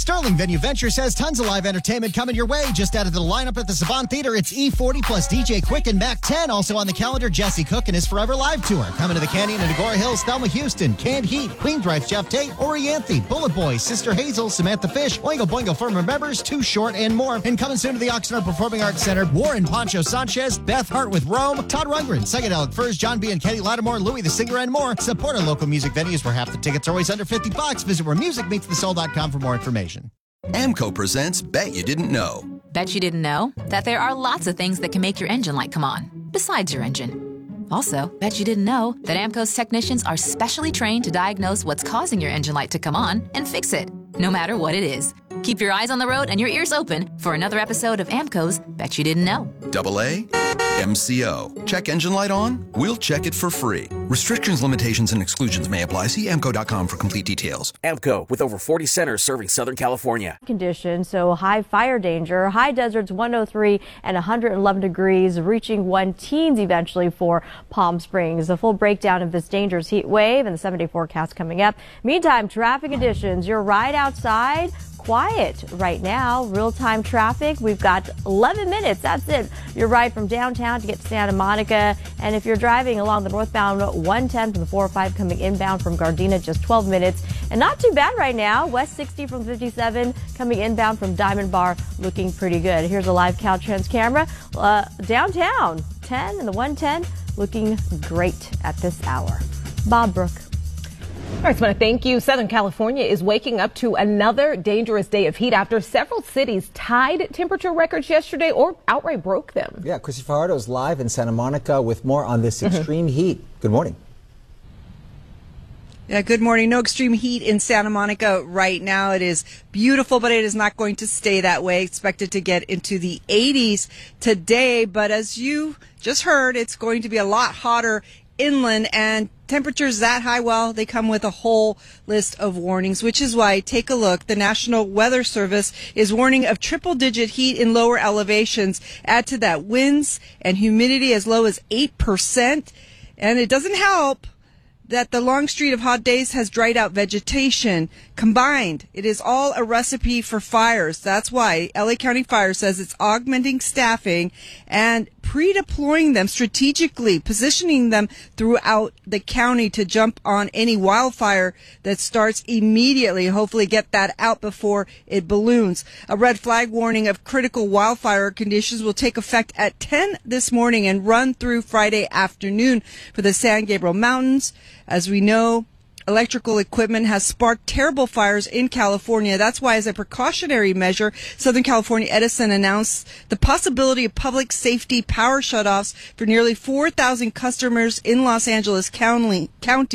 Sterling Venue Ventures has tons of live entertainment coming your way. Just added to the lineup at the Savant Theater, it's E40 plus DJ Quick and Mac 10. Also on the calendar, Jesse Cook and his Forever Live Tour. Coming to the Canyon and Agora Hills, Thelma Houston, Canned Heat, Queen Drive's Jeff Tate, Orianthe, Bullet Boy, Sister Hazel, Samantha Fish, Oingo Boingo Firm Members, Too Short, and more. And coming soon to the Oxnard Performing Arts Center, Warren Poncho Sanchez, Beth Hart with Rome, Todd Rundgren, Psychedelic Furs, John B. and Kenny Lattimore, Louis the Singer, and more. Support our local music venues where half the tickets are always under $50. Visit wheremusicmeetsthesoul.com for more information. AMCO presents Bet You Didn't Know. Bet you didn't know that there are lots of things that can make your engine light come on, besides your engine. Also, bet you didn't know that AMCO's technicians are specially trained to diagnose what's causing your engine light to come on and fix it, no matter what it is. Keep your eyes on the road and your ears open for another episode of AMCO's Bet You Didn't Know. AA MCO. Check engine light on? We'll check it for free. Restrictions, limitations, and exclusions may apply. See AMCO.com for complete details. AMCO, with over 40 centers serving Southern California. Conditions, so high fire danger. High deserts 103 and 111 degrees, reaching 1 eventually for Palm Springs. A full breakdown of this dangerous heat wave and the 7-day forecast coming up. Meantime, traffic conditions. Your ride outside, quiet right now. Real-time traffic, we've got 11 minutes. That's it. Your ride from downtown to get to Santa Monica. And if you're driving along the northbound 110 from the 405 coming inbound from Gardena, just 12 minutes. And not too bad right now. West 60 from 57 coming inbound from Diamond Bar, looking pretty good. Here's a live Caltrans camera. Downtown 10 and the 110 looking great at this hour. Bob Brook. All right, so I want to thank you. Southern California is waking up to another dangerous day of heat after several cities tied temperature records yesterday or outright broke them. Yeah, Chrissy Fajardo is live in Santa Monica with more on this extreme heat. Good morning. Yeah, good morning. No extreme heat in Santa Monica right now. It is beautiful, but it is not going to stay that way. Expected to get into the 80s today, but as you just heard, it's going to be a lot hotter inland, and temperatures that high, well, they come with a whole list of warnings, which is why, take a look, the National Weather Service is warning of triple-digit heat in lower elevations. Add to that winds and humidity as low as 8%, and it doesn't help that the long streak of hot days has dried out vegetation. Combined, it is all a recipe for fires. That's why LA County Fire says it's augmenting staffing and pre-deploying them strategically, positioning them throughout the county to jump on any wildfire that starts immediately. Hopefully get that out before it balloons. A red flag warning of critical wildfire conditions will take effect at 10 this morning and run through Friday afternoon for the San Gabriel Mountains. As we know, electrical equipment has sparked terrible fires in California. That's why, as a precautionary measure, Southern California Edison announced the possibility of public safety power shutoffs for nearly 4,000 customers in Los Angeles County,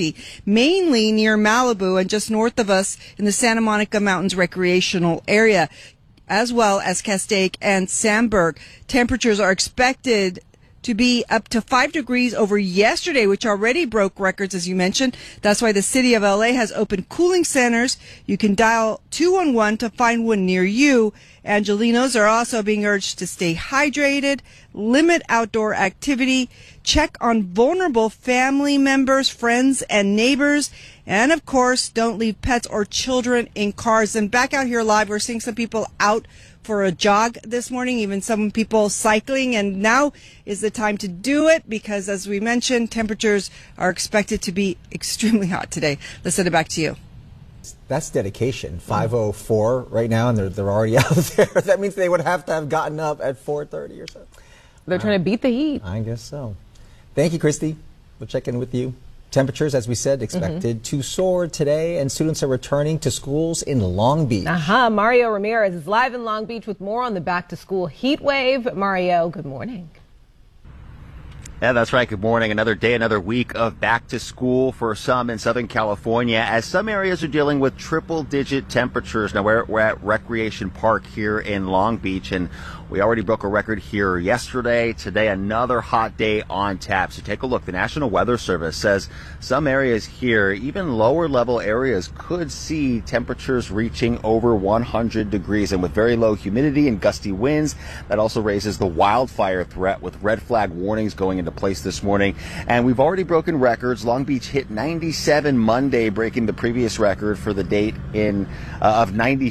mainly near Malibu and just north of us in the Santa Monica Mountains recreational area, as well as Castaic and Sandburg. Temperatures are expected to be up to 5 degrees over yesterday, which already broke records, as you mentioned. That's why the city of LA has opened cooling centers. You can dial 211 to find one near you. Angelinos are also being urged to stay hydrated, limit outdoor activity, check on vulnerable family members, friends, and neighbors, and of course, don't leave pets or children in cars. And back out here live, we're seeing some people out for a jog this morning, even some people cycling, and now is the time to do it because, as we mentioned, temperatures are expected to be extremely hot today. Let's send it back to you. That's dedication. 5:04 right now, and they're already out there. That means they would have to have gotten up at 4:30 or so. They're trying to beat the heat. I guess so. Thank you, Christy. We'll check in with you. Temperatures, as we said, expected to soar today, and students are returning to schools in Long Beach. Mario Ramirez is live in Long Beach with more on the back-to-school heat wave. Mario, good morning. Yeah, that's right. Good morning. Another day, another week of back to school for some in Southern California, as some areas are dealing with triple-digit temperatures. Now, we're at Recreation Park here in Long Beach, and we already broke a record here yesterday. Today, another hot day on tap. So take a look. The National Weather Service says some areas here, even lower level areas, could see temperatures reaching over 100 degrees. And with very low humidity and gusty winds, that also raises the wildfire threat, with red flag warnings going into place this morning. And we've already broken records. Long Beach hit 97 Monday, breaking the previous record for the date of 90.